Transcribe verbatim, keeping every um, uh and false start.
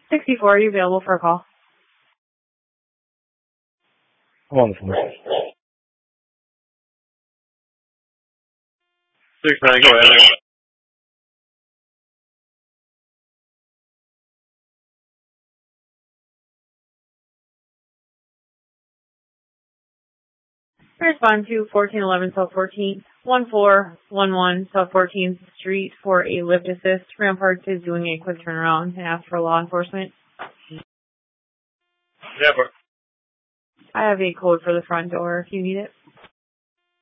sixty-four, are you available for a call? I'm on the phone. six nine, go ahead. Respond to fourteen eleven South fourteenth, one four one one South fourteenth Street for a lift assist. Ramparts is doing a quick turnaround and ask for law enforcement. Never. I have a code for the front door if you need it.